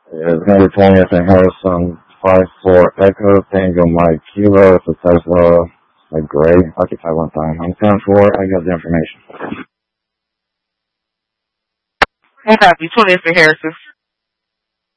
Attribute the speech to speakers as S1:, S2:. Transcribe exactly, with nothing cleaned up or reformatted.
S1: Yeah, it's gonna be twentieth and Harrison, five four Echo, Tango Mike Kilo, it's a Tesla, like gray, occupy one time. I'm ten four, I got the information.
S2: I copy, twentieth and Harrison.